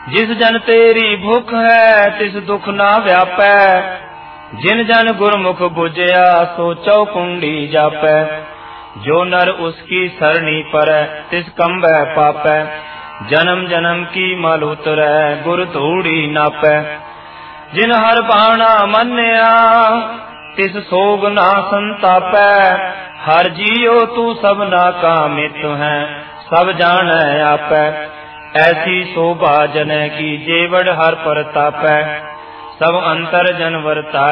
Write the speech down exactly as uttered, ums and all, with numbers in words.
जिस जन तेरी भुख है तिस दुख ना व्यापै, जिन जन गुरमुख बुझया सो चौकुंडी जापै। जो नर उसकी सरणी परै तिस कंबै पापै, जन्म जन्म की मल उतरै गुर धूड़ी नापै। जिन हर भावना मन्या तिस सोग ना संतापै, हर जियो तू सबना का मित है सब जानै आपै। ऐसी शोभा जनै की जेवड़ हर परतापै, सब अंतर जन वर्ताय